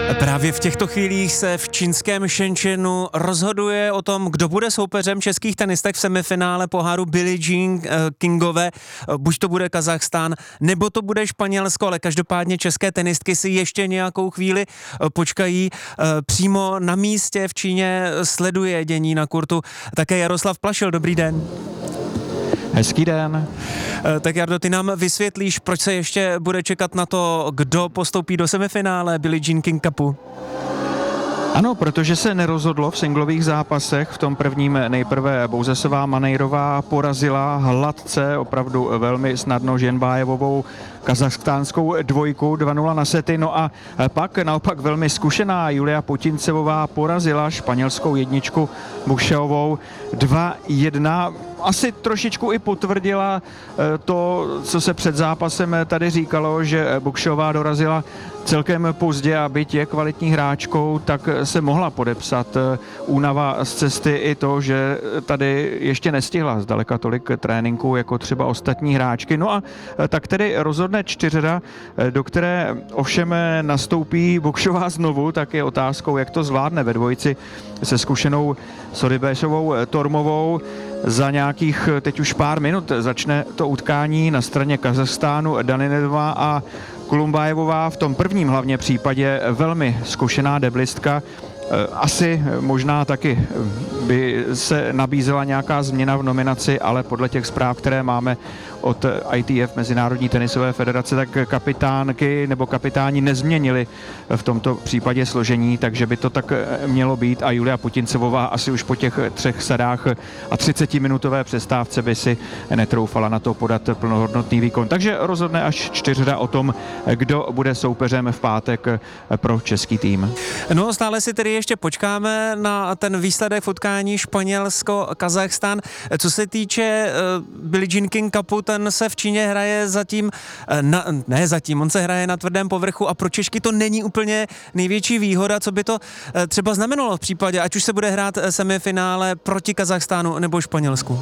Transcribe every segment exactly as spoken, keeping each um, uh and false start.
Právě v těchto chvílích se v čínském Shenzhenu rozhoduje o tom, kdo bude soupeřem českých tenistek v semifinále poháru Billie Jean Kingové. Buď to bude Kazachstán, nebo to bude Španělsko, ale každopádně české tenistky si ještě nějakou chvíli počkají. Přímo na místě v Číně sleduje dění na kurtu také Jaroslav Plašil. Dobrý den. Hezký den. Tak Jardo, ty nám vysvětlíš, proč se ještě bude čekat na to, kdo postoupí do semifinále Billie Jean King Cupu? Ano, protože se nerozhodlo v singlových zápasech. V tom prvním nejprve Bouzesová Manejrová porazila hladce, opravdu velmi snadno Ženbájevovou kazachstánskou dvojku dva nula na sety. No a pak naopak velmi zkušená Julia Putincevová porazila španělskou jedničku Bušeovou dva jedna. Asi trošičku i potvrdila to, co se před zápasem tady říkalo, že Bušeová dorazila celkem pozdě a byť je kvalitní hráčkou, tak se mohla podepsat únava z cesty i to, že tady ještě nestihla zdaleka tolik tréninku jako třeba ostatní hráčky. No a tak tedy rozhodne čtyřhra, do které ovšem nastoupí Bušeová znovu, tak je otázkou, jak to zvládne ve dvojici se zkušenou Sorribesovou Tormovou. Za nějakých teď už pár minut začne to utkání na straně Kazachstánu. Daninedová a Kolumbájevová v tom prvním hlavně případě velmi zkušená deblistka. Asi možná taky by se nabízela nějaká změna v nominaci, ale podle těch zpráv, které máme od I T F, Mezinárodní tenisové federace, tak kapitánky nebo kapitáni nezměnili v tomto případě složení, takže by to tak mělo být a Julia Putincevová asi už po těch třech sadách a třicetiminutové přestávce by si netroufala na to podat plnohodnotný výkon. Takže rozhodne až čtyřhra o tom, kdo bude soupeřem v pátek pro český tým. No, stále si tedy ještě počkáme na ten výsledek v utkání Španělsko-Kazachstán. Co se týče uh, Billie Jean King Cupu, ten se v Číně hraje zatím, na, ne zatím, on se hraje na tvrdém povrchu a pro Češky to není úplně největší výhoda, co by to uh, třeba znamenalo v případě, ať už se bude hrát semifinále proti Kazachstánu nebo Španělsku.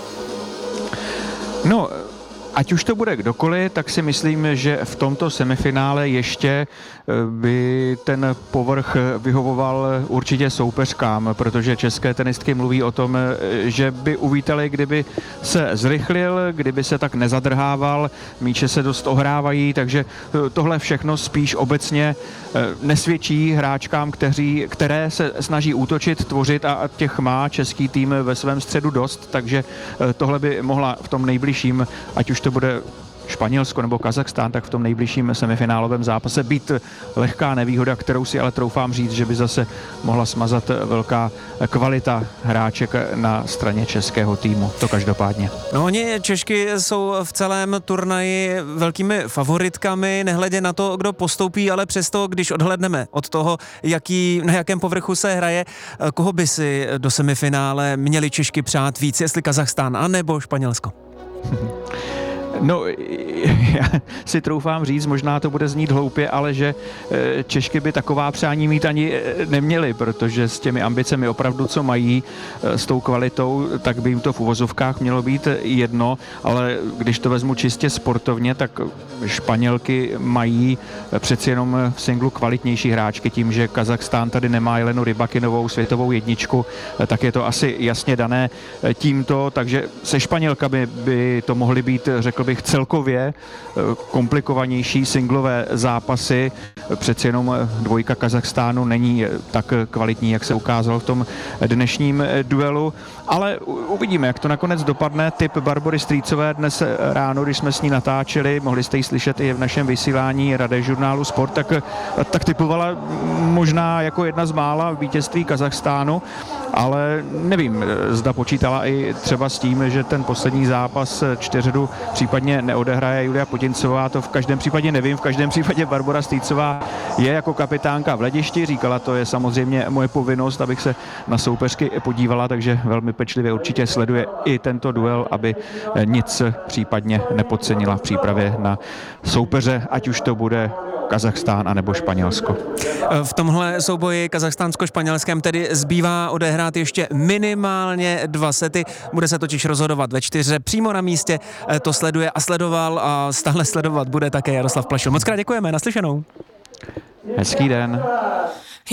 No, ať už to bude kdokoliv, tak si myslím, že v tomto semifinále ještě by ten povrch vyhovoval určitě soupeřkám, protože české tenistky mluví o tom, že by uvítali, kdyby se zrychlil, kdyby se tak nezadrhával, míče se dost ohrávají, takže tohle všechno spíš obecně nesvědčí hráčkám, kteří, které se snaží útočit, tvořit a těch má český tým ve svém středu dost, takže tohle by mohla v tom nejbližším, ať už to bude Španělsko nebo Kazachstán, tak v tom nejbližším semifinálovém zápase být lehká nevýhoda, kterou si ale troufám říct, že by zase mohla smazat velká kvalita hráček na straně českého týmu. To každopádně. No, oni Češky jsou v celém turnaji velkými favoritkami, nehledě na to, kdo postoupí, ale přesto, když odhledneme od toho, jaký, na jakém povrchu se hraje, koho by si do semifinále měli Češky přát víc, jestli Kazachstán anebo Španělsko? No, já si troufám říct, možná to bude znít hloupě, ale že Češky by taková přání mít ani neměly, protože s těmi ambicemi opravdu, co mají, s tou kvalitou, tak by jim to v uvozovkách mělo být jedno, ale když to vezmu čistě sportovně, tak Španělky mají přeci jenom v singlu kvalitnější hráčky tím, že Kazachstán tady nemá Jelenu Rybakinovou, světovou jedničku, tak je to asi jasně dané tímto, takže se Španělkami by to mohly být, řekl bych, celkově komplikovanější singlové zápasy. Přeci jenom dvojka Kazachstánu není tak kvalitní, jak se ukázalo v tom dnešním duelu, ale uvidíme, jak to nakonec dopadne. Tip Barbory Strýcové dnes ráno, když jsme s ní natáčeli, mohli jste ji slyšet i v našem vysílání Rady žurnálu Sport, tak, tak tipovala možná jako jedna z mála vítězství Kazachstánu, ale nevím, zda počítala i třeba s tím, že ten poslední zápas čtyřhru případně neodehraje Julia Putincová, to v každém případě nevím, v každém případě Barbora Strýcová je jako kapitánka v hledišti, říkala, to je samozřejmě moje povinnost, abych se na soupeřky podívala, takže velmi pečlivě určitě sleduje i tento duel, aby nic případně nepodcenila v přípravě na soupeře, ať už to bude Kazachstán anebo Španělsko. V tomhle souboji kazachstánsko-španělském tedy zbývá odehrát ještě minimálně dva sety. Bude se totiž rozhodovat ve čtyřře přímo na místě. To sleduje a sledoval a stále sledovat bude také Jaroslav Plašil. Moc krát děkujeme, naslyšenou. Hezký den.